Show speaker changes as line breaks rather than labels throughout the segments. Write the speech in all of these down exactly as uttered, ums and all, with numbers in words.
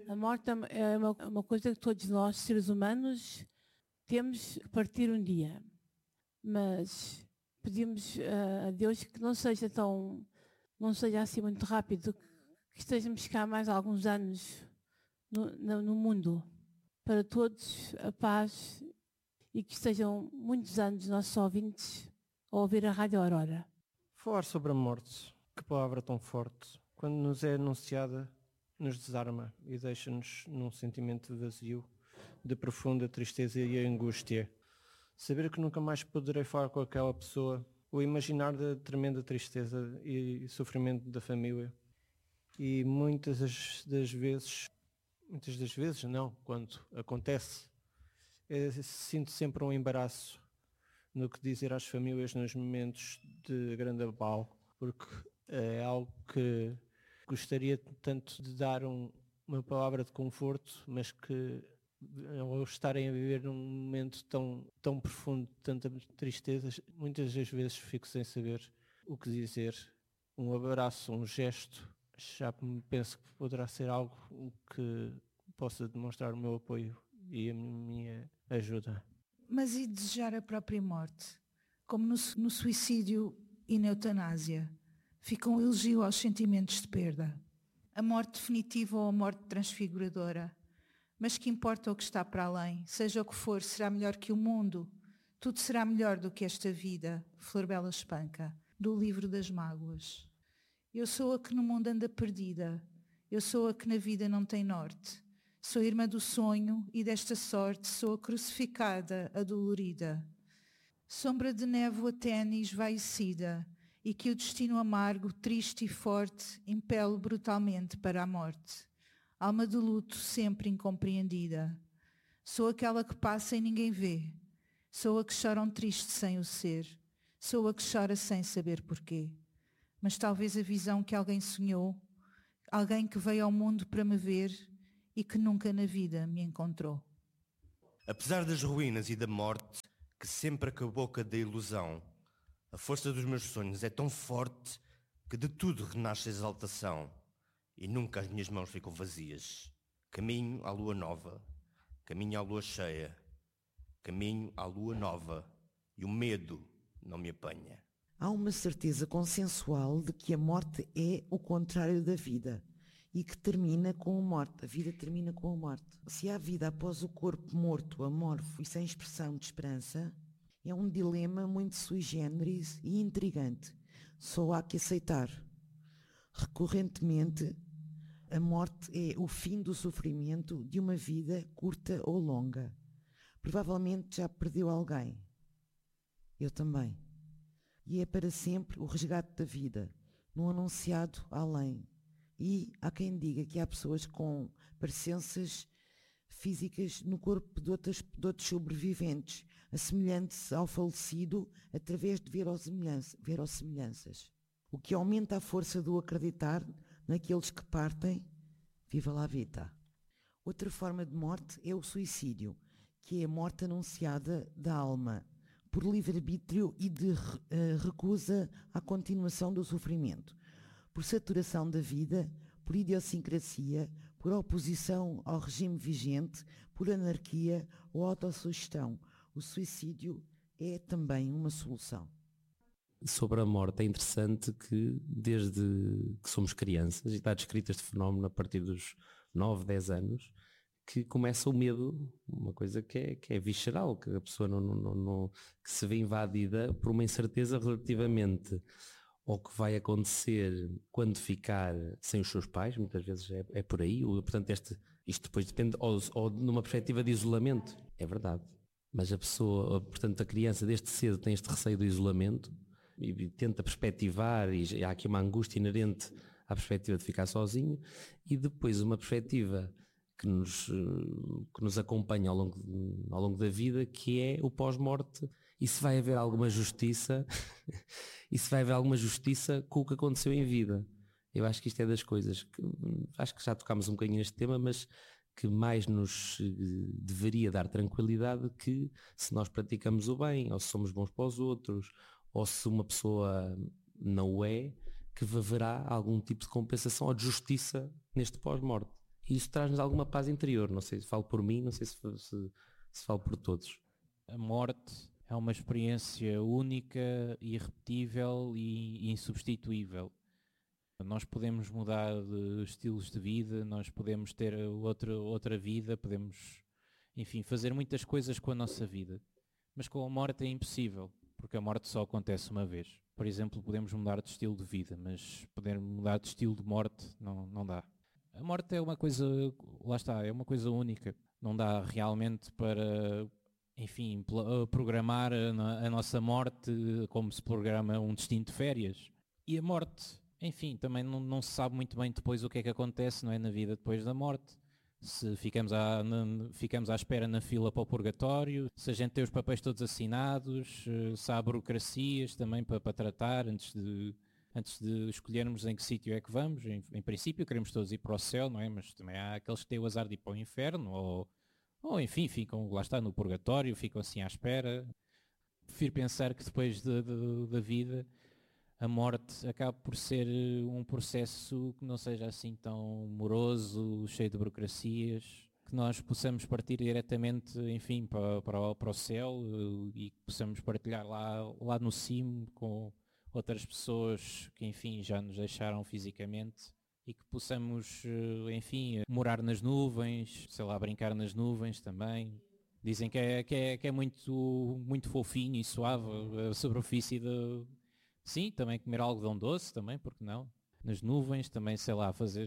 A morte é uma, uma coisa que todos nós, seres humanos, temos que partir um dia. Mas pedimos uh, a Deus que não seja tão, não seja assim muito rápido, que estejamos cá mais alguns anos no, no, no mundo. Para todos, a paz e que estejam muitos anos nossos ouvintes a ouvir a Rádio Aurora.
Falar sobre a morte, que palavra tão forte, quando nos é anunciada, nos desarma e deixa-nos num sentimento de vazio, de profunda tristeza e angústia. Saber que nunca mais poderei falar com aquela pessoa, ou imaginar da tremenda tristeza e sofrimento da família. E muitas das vezes, muitas das vezes não, quando acontece, eu sinto sempre um embaraço no que dizer às famílias nos momentos de grande abalo, porque é algo que gostaria tanto de dar um, uma palavra de conforto, mas que ao estarem a viver num momento tão, tão profundo, de tanta tristeza, muitas das vezes fico sem saber o que dizer. Um abraço, um gesto, já penso que poderá ser algo que possa demonstrar o meu apoio e a minha ajuda.
Mas e desejar a própria morte? Como no, no suicídio e na eutanásia, fica um elogio aos sentimentos de perda. A morte definitiva ou a morte transfiguradora. Mas que importa o que está para além? Seja o que for, será melhor que o mundo. Tudo será melhor do que esta vida. Flor Bela Espanca, do livro das mágoas. Eu sou a que no mundo anda perdida. Eu sou a que na vida não tem norte. Sou irmã do sonho e desta sorte sou a crucificada, a dolorida. Sombra de névoa tênue esvaecida e que o destino amargo, triste e forte, impele brutalmente para a morte. Alma de luto sempre incompreendida. Sou aquela que passa e ninguém vê. Sou a que chora um triste sem o ser. Sou a que chora sem saber porquê. Mas talvez a visão que alguém sonhou, alguém que veio ao mundo para me ver e que nunca na vida me encontrou.
Apesar das ruínas e da morte, que sempre acabou com a da ilusão, a força dos meus sonhos é tão forte que de tudo renasce a exaltação e nunca as minhas mãos ficam vazias. Caminho à lua nova, caminho à lua cheia, caminho à lua nova e o medo não me apanha.
Há uma certeza consensual de que a morte é o contrário da vida e que termina com a morte. A vida termina com a morte. Se há vida após o corpo morto, amorfo e sem expressão de esperança, é um dilema muito sui generis e intrigante. Só há que aceitar. Recorrentemente, a morte é o fim do sofrimento de uma vida curta ou longa. Provavelmente já perdeu alguém. Eu também. E é para sempre o resgate da vida, num anunciado além. E há quem diga que há pessoas com parecenças físicas no corpo de, outras, de outros sobreviventes, assemelhando-se ao falecido através de verossimilhanças. O que aumenta a força do acreditar naqueles que partem, viva la vida. Outra forma de morte é o suicídio, que é a morte anunciada da alma, por livre-arbítrio e de uh, recusa à continuação do sofrimento, por saturação da vida, por idiosincrasia, por oposição ao regime vigente, por anarquia ou autossugestão. O suicídio é também uma solução.
Sobre a morte é interessante que desde que somos crianças, e está descrito este fenómeno a partir dos nove, dez anos, que começa o medo, uma coisa que é, que é visceral, que a pessoa não, não, não, que se vê invadida por uma incerteza relativamente ao que vai acontecer quando ficar sem os seus pais, muitas vezes é, é por aí, ou, portanto este, isto depois depende, ou, ou numa perspectiva de isolamento, é verdade, mas a pessoa, portanto a criança desde cedo tem este receio do isolamento e, e tenta perspectivar, e há aqui uma angústia inerente à perspectiva de ficar sozinho, e depois uma perspectiva que nos, que nos acompanha ao longo, ao longo da vida, que é o pós-morte, e se vai haver alguma justiça, e se vai haver alguma justiça com o que aconteceu em vida. Eu acho que isto é das coisas, que, acho que já tocámos um bocadinho neste tema, mas que mais nos deveria dar tranquilidade que se nós praticamos o bem, ou se somos bons para os outros, ou se uma pessoa não o é, que haverá algum tipo de compensação ou de justiça neste pós-morte. E isso traz-nos alguma paz interior, não sei se falo por mim, não sei se, se, se falo por todos.
A morte é uma experiência única, irrepetível e insubstituível. Nós podemos mudar de estilos de vida, nós podemos ter outra, outra vida, podemos, enfim, fazer muitas coisas com a nossa vida. Mas com a morte é impossível, porque a morte só acontece uma vez. Por exemplo, podemos mudar de estilo de vida, mas poder mudar de estilo de morte não, não dá. A morte é uma coisa, lá está, é uma coisa única. Não dá realmente para, enfim, programar a, a nossa morte como se programa um destino de férias. E a morte, enfim, também não, não se sabe muito bem depois o que é que acontece, não é, na vida depois da morte. Se ficamos à, na, ficamos à espera na fila para o purgatório, se a gente tem os papéis todos assinados, se há burocracias também para, para tratar antes de, antes de escolhermos em que sítio é que vamos. Em, em princípio queremos todos ir para o céu, não é? Mas também há aqueles que têm o azar de ir para o inferno, ou, ou enfim, ficam, lá está, no purgatório, ficam assim à espera. Prefiro pensar que depois de, de, da vida a morte acaba por ser um processo que não seja assim tão moroso, cheio de burocracias, que nós possamos partir diretamente, enfim, para, para, para o céu e que possamos partilhar lá, lá no cimo com outras pessoas que, enfim, já nos deixaram fisicamente e que possamos, enfim, morar nas nuvens, sei lá, brincar nas nuvens também. Dizem que é, que é, que é muito, muito fofinho e suave a superfície de... Sim, também comer algodão doce, também, porque não? Nas nuvens, também, sei lá, fazer,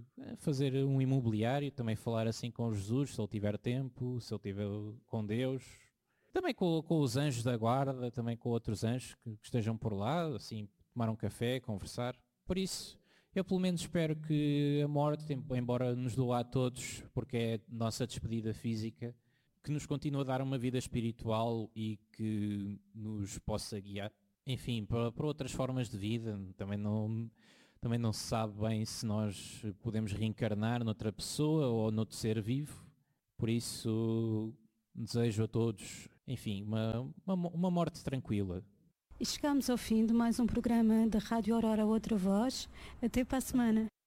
fazer um imobiliário, também falar assim com Jesus, se ele tiver tempo, se ele tiver com Deus. Também com, com os anjos da guarda, também com outros anjos que, que estejam por lá, assim, tomar um café, conversar. Por isso, eu pelo menos espero que a morte, embora nos doa a todos, porque é nossa despedida física, que nos continue a dar uma vida espiritual e que nos possa guiar. Enfim, para, para outras formas de vida, também não, também não se sabe bem se nós podemos reencarnar noutra pessoa ou noutro ser vivo. Por isso, desejo a todos, enfim, uma, uma, uma morte tranquila.
E chegamos ao fim de mais um programa da Rádio Aurora Outra Voz. Até para a semana.